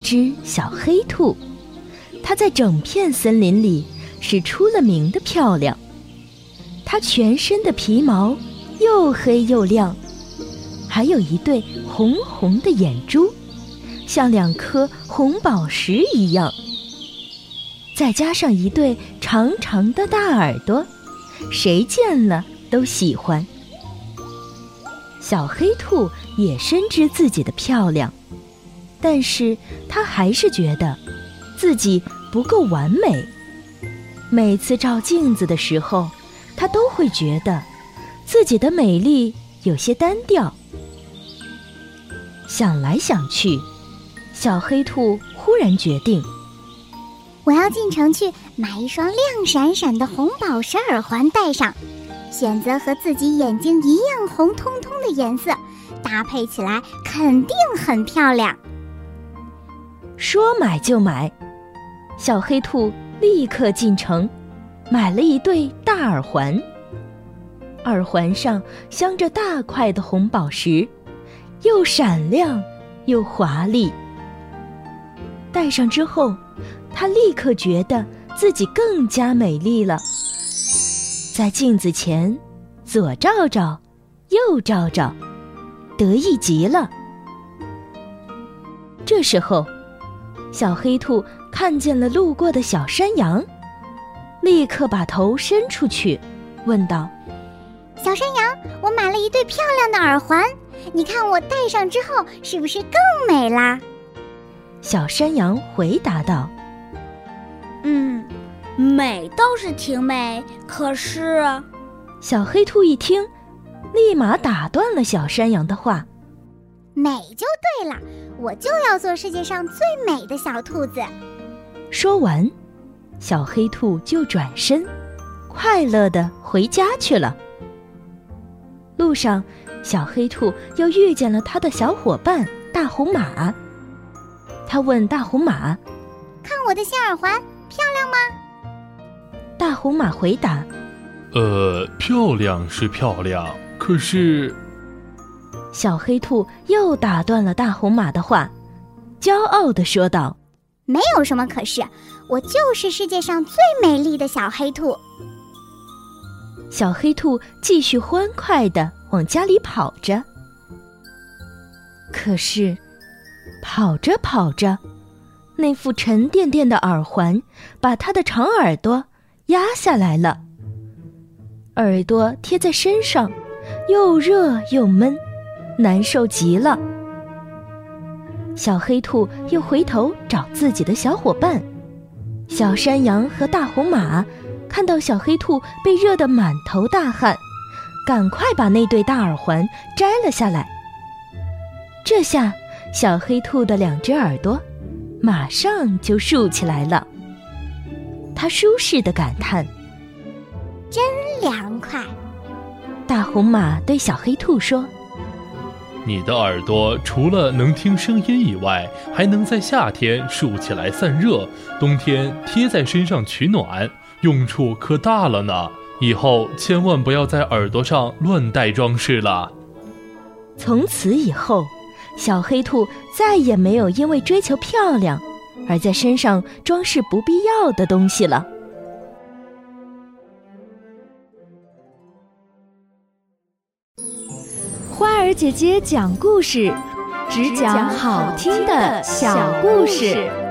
只小黑兔，它在整片森林里是出了名的漂亮。它全身的皮毛又黑又亮，还有一对红红的眼珠，像2颗红宝石一样，再加上一对长长的大耳朵，谁见了都喜欢。小黑兔也深知自己的漂亮，但是它还是觉得自己不够完美。每次照镜子的时候，它都会觉得自己的美丽有些单调。想来想去，小黑兔忽然决定， 我要进城去买一双亮闪闪的红宝石耳环戴上，选择和自己眼睛一样红彤彤的颜色，搭配起来肯定很漂亮。 说买就买，小黑兔立刻进城，买了一对大耳环。耳环上镶着大块的红宝石，又闪亮又华丽。戴上之后，她立刻觉得自己更加美丽了。在镜子前左照照，右照照，得意极了。这时候，小黑兔看见了路过的小山羊，立刻把头伸出去，问道： 小山羊，我买了一对漂亮的耳环，你看我戴上之后是不是更美啦？ 小山羊回答道： 美倒是挺美，可是…… 小黑兔一听，立马打断了小山羊的话： 美就对了，我就要做世界上最美的小兔子。 说完，小黑兔就转身，快乐地回家去了。路上，小黑兔又遇见了他的小伙伴大红马。他问大红马： 看我的新耳环漂亮吗？ 大红马回答： 漂亮是漂亮，可是…… 小黑兔又打断了大红马的话，骄傲地说道： 没有什么可是，我就是世界上最美丽的小黑兔。 小黑兔继续欢快地往家里跑着。可是跑着跑着，那副沉甸甸的耳环把它的长耳朵压下来了。耳朵贴在身上，又热又闷，难受极了。小黑兔又回头找自己的小伙伴。小山羊和大红马看到小黑兔被热得满头大汗，赶快把那对大耳环摘了下来。这下小黑兔的2只耳朵马上就竖起来了。它舒适地感叹： 真凉快。 大红马对小黑兔说： 你的耳朵除了能听声音以外，还能在夏天竖起来散热，冬天贴在身上取暖，用处可大了呢。以后千万不要在耳朵上乱戴装饰了。 从此以后，小黑兔再也没有因为追求漂亮而在身上装饰不必要的东西了。 花儿姐姐讲故事，只讲好听的小故事。